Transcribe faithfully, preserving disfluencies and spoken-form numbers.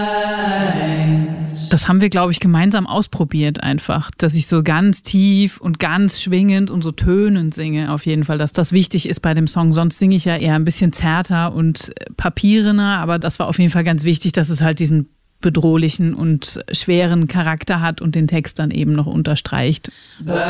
Das haben wir, glaube ich, gemeinsam ausprobiert einfach, dass ich so ganz tief und ganz schwingend und so tönend singe auf jeden Fall, dass das wichtig ist bei dem Song. Sonst singe ich ja eher ein bisschen zärter und papierener, aber das war auf jeden Fall ganz wichtig, dass es halt diesen bedrohlichen und schweren Charakter hat und den Text dann eben noch unterstreicht.